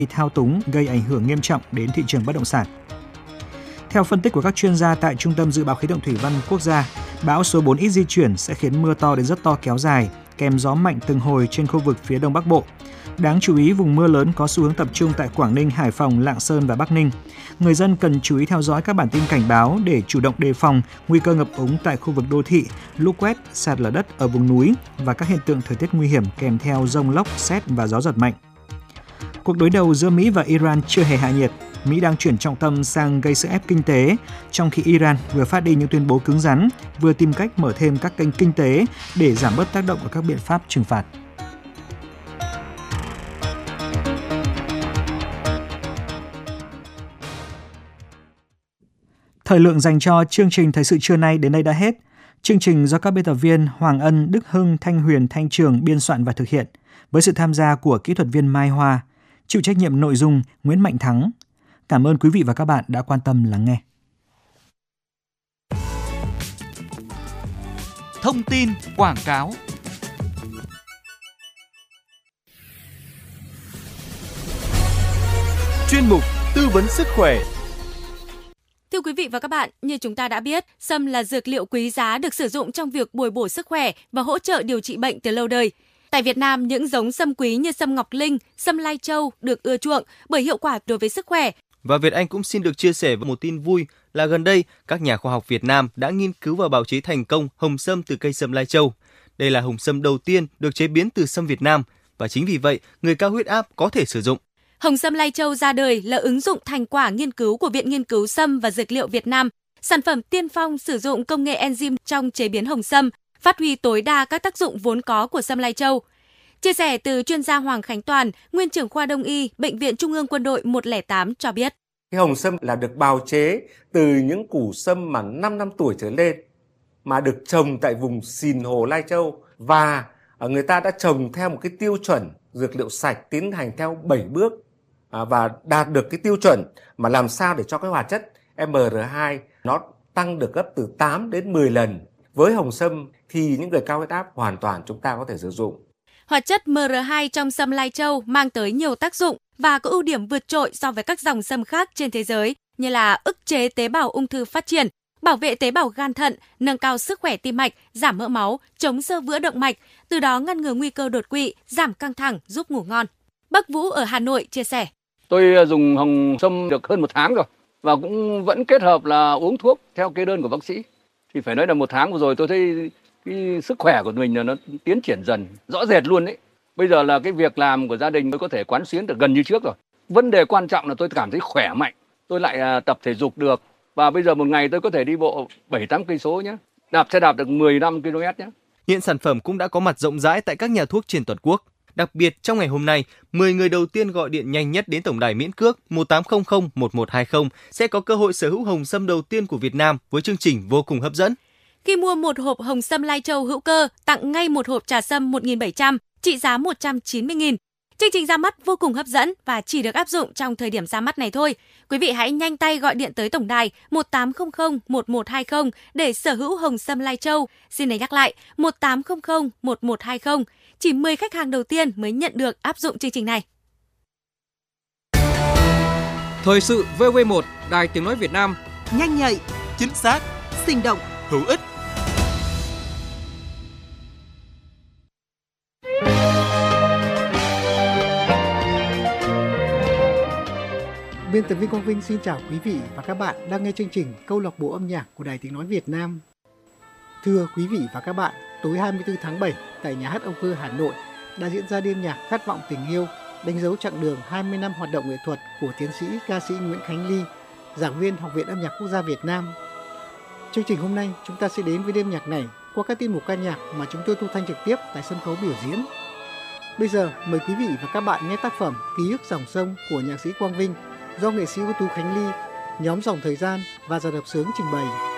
thao túng gây ảnh hưởng nghiêm trọng đến thị trường bất động sản. Theo phân tích của các chuyên gia tại Trung tâm Dự báo Khí tượng Thủy văn Quốc gia, bão số 4 ít di chuyển sẽ khiến mưa to đến rất to kéo dài, kèm gió mạnh từng hồi trên khu vực phía Đông Bắc Bộ. Đáng chú ý, vùng mưa lớn có xu hướng tập trung tại Quảng Ninh, Hải Phòng, Lạng Sơn và Bắc Ninh. Người dân cần chú ý theo dõi các bản tin cảnh báo để chủ động đề phòng nguy cơ ngập úng tại khu vực đô thị, lũ quét, sạt lở đất ở vùng núi và các hiện tượng thời tiết nguy hiểm kèm theo dông lốc, sét và gió giật mạnh. Cuộc đối đầu giữa Mỹ và Iran chưa hề hạ nhiệt. Mỹ đang chuyển trọng tâm sang gây sức ép kinh tế, trong khi Iran vừa phát đi những tuyên bố cứng rắn, vừa tìm cách mở thêm các kênh kinh tế để giảm bớt tác động của các biện pháp trừng phạt. Thời lượng dành cho chương trình Thời sự trưa nay đến đây đã hết. Chương trình do các biên tập viên Hoàng Ân, Đức Hưng, Thanh Huyền, Thanh Trường biên soạn và thực hiện, với sự tham gia của kỹ thuật viên Mai Hoa, chịu trách nhiệm nội dung Nguyễn Mạnh Thắng. Cảm ơn quý vị và các bạn đã quan tâm lắng nghe. Thông tin quảng cáo. Chuyên mục tư vấn sức khỏe. Thưa quý vị và các bạn, như chúng ta đã biết, sâm là dược liệu quý giá được sử dụng trong việc bồi bổ sức khỏe và hỗ trợ điều trị bệnh từ lâu đời. Tại Việt Nam, những giống sâm quý như sâm Ngọc Linh, sâm Lai Châu được ưa chuộng bởi hiệu quả đối với sức khỏe. Và Việt Anh cũng xin được chia sẻ với một tin vui là gần đây, các nhà khoa học Việt Nam đã nghiên cứu và bào chế thành công hồng sâm từ cây sâm Lai Châu. Đây là hồng sâm đầu tiên được chế biến từ sâm Việt Nam và chính vì vậy, người cao huyết áp có thể sử dụng. Hồng sâm Lai Châu ra đời là ứng dụng thành quả nghiên cứu của Viện Nghiên cứu Sâm và Dược liệu Việt Nam, sản phẩm tiên phong sử dụng công nghệ enzyme trong chế biến hồng sâm, phát huy tối đa các tác dụng vốn có của sâm Lai Châu. Chia sẻ từ chuyên gia Hoàng Khánh Toàn, nguyên trưởng khoa Đông y, Bệnh viện Trung ương Quân đội 108 cho biết. Cái hồng sâm là được bào chế từ những củ sâm mà 5 năm tuổi trở lên, mà được trồng tại vùng Sìn Hồ Lai Châu, và người ta đã trồng theo một cái tiêu chuẩn dược liệu sạch, tiến hành theo 7 bước và đạt được cái tiêu chuẩn mà làm sao để cho cái hoạt chất MR2 nó tăng được gấp từ 8 đến 10 lần. Với hồng sâm thì những người cao huyết áp hoàn toàn chúng ta có thể sử dụng. Hoạt chất MR2 trong sâm Lai Châu mang tới nhiều tác dụng và có ưu điểm vượt trội so với các dòng sâm khác trên thế giới như là ức chế tế bào ung thư phát triển, bảo vệ tế bào gan thận, nâng cao sức khỏe tim mạch, giảm mỡ máu, chống xơ vữa động mạch, từ đó ngăn ngừa nguy cơ đột quỵ, giảm căng thẳng, giúp ngủ ngon. Bác Vũ ở Hà Nội chia sẻ. Tôi dùng hồng sâm được hơn 1 tháng rồi và cũng vẫn kết hợp là uống thuốc theo kê đơn của bác sĩ. Thì phải nói là 1 tháng vừa rồi tôi thấy cái sức khỏe của mình là nó tiến triển dần rõ rệt luôn đấy. Bây giờ là cái việc làm của gia đình tôi có thể quán xuyến được gần như trước rồi. Vấn đề quan trọng là tôi cảm thấy khỏe mạnh, tôi lại tập thể dục được và bây giờ một ngày tôi có thể đi bộ 7-8 cây số nhé, đạp xe đạp được 15 km nhé. Hiện sản phẩm cũng đã có mặt rộng rãi tại các nhà thuốc trên toàn quốc. Đặc biệt, trong ngày hôm nay, 10 người đầu tiên gọi điện nhanh nhất đến tổng đài miễn cước 1800 1120 sẽ có cơ hội sở hữu hồng sâm đầu tiên của Việt Nam với chương trình vô cùng hấp dẫn. Khi mua một hộp hồng sâm Lai Châu hữu cơ, tặng ngay một hộp trà sâm 1.700, trị giá 190.000. Chương trình ra mắt vô cùng hấp dẫn và chỉ được áp dụng trong thời điểm ra mắt này thôi. Quý vị hãy nhanh tay gọi điện tới tổng đài 1800 1120 để sở hữu hồng sâm Lai Châu. Xin để nhắc lại, 1800 1120. Chỉ 10 khách hàng đầu tiên mới nhận được áp dụng chương trình này. Thời sự VV1, Đài Tiếng nói Việt Nam. Nhanh nhạy, chính xác, sinh động, hữu ích. Biên tập viên Quang Vinh xin chào quý vị và các bạn đang nghe chương trình Câu lạc bộ âm nhạc của Đài Tiếng nói Việt Nam. Thưa quý vị và các bạn, tối 24 tháng 7 tại Nhà hát Âu Cơ Hà Nội đã diễn ra đêm nhạc Khát vọng tình yêu, đánh dấu chặng đường 20 năm hoạt động nghệ thuật của tiến sĩ ca sĩ Nguyễn Khánh Ly, giảng viên Học viện Âm nhạc Quốc gia Việt Nam. Chương trình hôm nay chúng ta sẽ đến với đêm nhạc này qua các tiết mục ca nhạc mà chúng tôi thu thanh trực tiếp tại sân khấu biểu diễn. Bây giờ mời quý vị và các bạn nghe tác phẩm Ký ức dòng sông của nhạc sĩ Quang Vinh do nghệ sĩ ưu tú Khánh Ly, nhóm Dòng Thời gian và dàn hợp xướng trình bày.